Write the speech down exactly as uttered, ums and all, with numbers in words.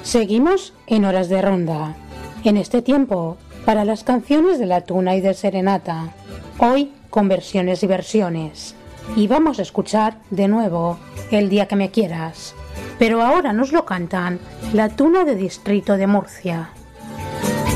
Seguimos en Horas de Ronda, en este tiempo para las canciones de La Tuna y de Serenata, hoy con versiones y versiones. Y vamos a escuchar de nuevo El día que me quieras, pero ahora nos lo cantan La Tuna de Distrito de Murcia.